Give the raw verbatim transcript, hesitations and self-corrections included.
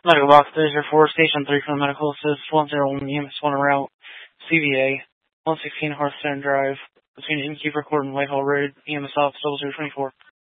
Medical box three zero four, station three from the medical assist, one zero one E M S one route, C V A, one sixteen Hearthstone Drive, between Innkeeper Court and Whitehall Road, E M S office double zero twenty four.